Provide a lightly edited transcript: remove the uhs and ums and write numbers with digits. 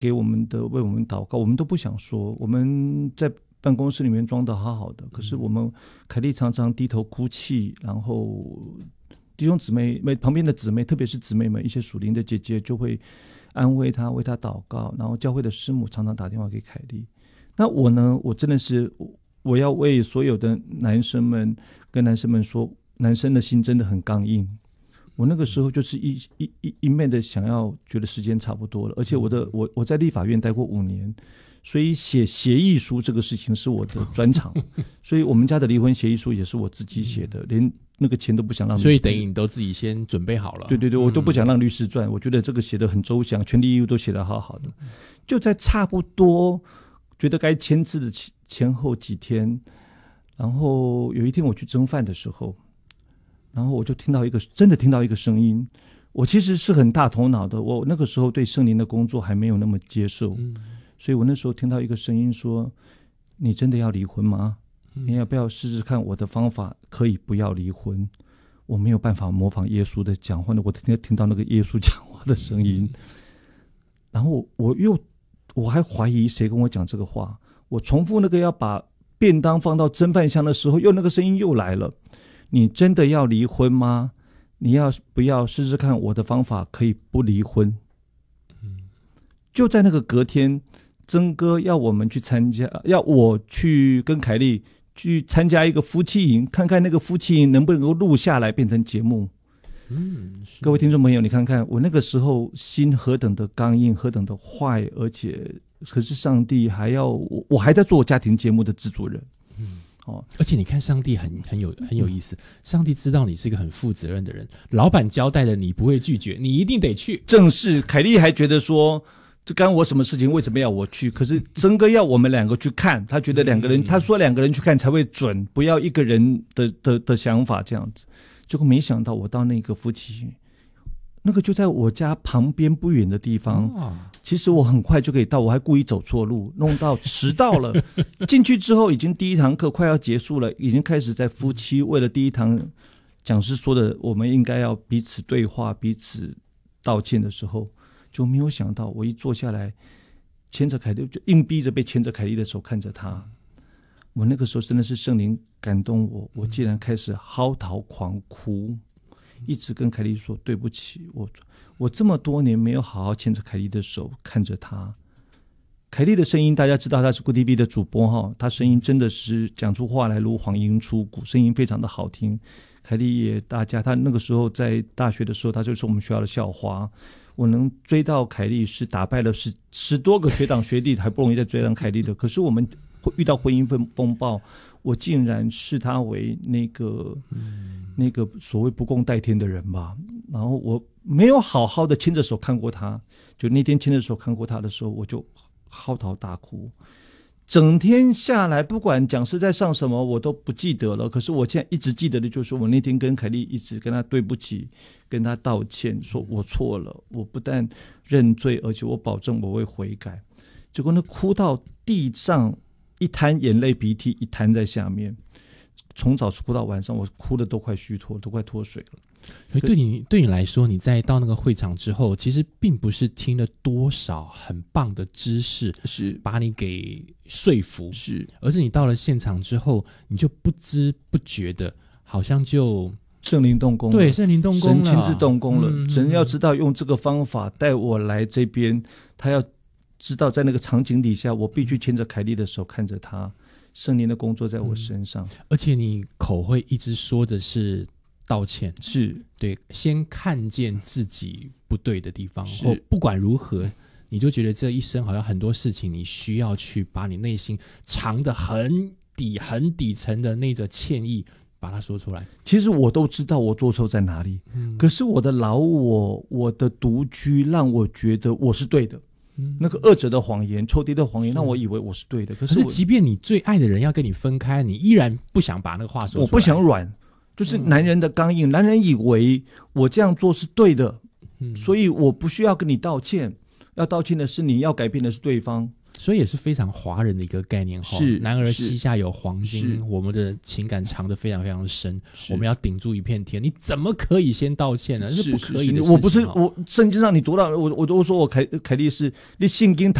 给我们的为我们祷告，我们都不想说。我们在办公室里面装得好好的，可是我们凯莉常常低头哭泣，然后弟兄姊妹旁边的姊妹，特别是姊妹们，一些属灵的姐姐就会安慰她，为她祷告，然后教会的师母常常打电话给凯莉。那我呢，我真的是我要为所有的男生们跟男生们说，男生的心真的很刚硬。我那个时候就是一面的想要觉得时间差不多了，而且我在立法院待过5年，所以写协议书这个事情是我的专长，所以我们家的离婚协议书也是我自己写的，连那个钱都不想让律师， 所以等于你都自己先准备好了。 对对对，我都不想让律师赚，我觉得这个写得很周详，权利义务都写得好好的。就在差不多觉得该签字的前后几天，然后有一天我去蒸饭的时候，然后我就真的听到一个声音。我其实是很大头脑的，我那个时候对圣灵的工作还没有那么接受，所以我那时候听到一个声音说：“你真的要离婚吗？你要不要试试看我的方法，可以不要离婚？”我没有办法模仿耶稣的讲话，我听到那个耶稣讲话的声音，然后我还怀疑谁跟我讲这个话。我重复那个要把便当放到蒸饭箱的时候，那个声音又来了。你真的要离婚吗？你要不要试试看我的方法可以不离婚？就在那个隔天，曾哥要我们去参加，要我去跟凯莉去参加一个夫妻营，看看那个夫妻营能不能够录下来变成节目。各位听众朋友，你看看我那个时候心何等的刚硬，何等的坏，而且可是上帝还要我还在做我家庭节目的制作人。 而且你看上帝很有意思，上帝知道你是一个很负责任的人，老板交代的你不会拒绝，你一定得去。 正是凯莉还觉得说这干我什么事情，为什么要我去？可是曾哥要我们2个去看，他觉得2个人，他说2个人去看才会准，不要一个人的想法这样子。结果没想到我到那个夫妻，那个就在我家旁边不远的地方，其实我很快就可以到，我还故意走错路，弄到迟到了。进去之后已经第1堂课快要结束了，已经开始在夫妻为了第1堂讲师说的我们应该要彼此对话彼此道歉的时候，就没有想到我一坐下来牵着凯莉，就硬逼着被牵着凯莉的手看着她。我那个时候真的是圣灵感动我竟然开始嚎啕狂哭，一直跟凯莉说对不起，我这么多年没有好好牵着凯莉的手看着她。凯莉的声音大家知道，她是 Good TV 的主播哈，她声音真的是讲出话来如黄莺出谷，声音非常的好听。凯莉也她那个时候在大学的时候，她就是我们学校的校花。我能追到凯莉是打败了10多个学长学弟，还不容易再追上凯莉的。可是我们遇到婚姻风暴，我竟然视她为那个所谓不共戴天的人吧。然后我没有好好的牵着手看过她，就那天牵着手看过她的时候，我就嚎啕大哭。整天下来，不管讲师在上什么，我都不记得了。可是我现在一直记得的就是我那天跟凯莉一直跟她对不起，跟她道歉，说我错了，我不但认罪，而且我保证我会悔改。结果呢，哭到地上，一滩眼泪鼻涕一滩在下面，从早哭到晚上，我哭的都快虚脱，都快脱水了。 对你来说，你在到那个会场之后，其实并不是听了多少很棒的知识， 是把你给说服， 是， 而是你到了现场之后，你就不知不觉的，好像就圣灵动工了， 对，圣灵动工了， 神亲自动工了。神要知道用这个方法带我来这边，他要知道在那个场景底下，我必须牵着凯莉的手看着他，圣灵的工作在我身上。 而且你口会一直说的是道歉， 是对，先看见自己不对的地方，或不管如何，你就觉得这一生好像很多事情，你需要去把你内心藏得很底层的那个歉意把它说出来。 其实我都知道我做错在哪里，可是我的老我的独居让我觉得我是对的。那个恶者的谎言，仇敌的谎言让我以为我是对的。可是即便你最爱的人要跟你分开，你依然不想把那个话说出来。 我不想软，就是男人的刚硬。男人以为我这样做是对的，所以我不需要跟你道歉，要道歉的是你，要改变的是对方。 所以也是非常华人的一个概念哈。 是男儿膝下有黄金， 是我们的情感藏得非常非常深，我们要顶住一片天。你怎么可以先道歉呢？是不可以的事情。 我不是我圣经上你读到我说我凯利是你圣经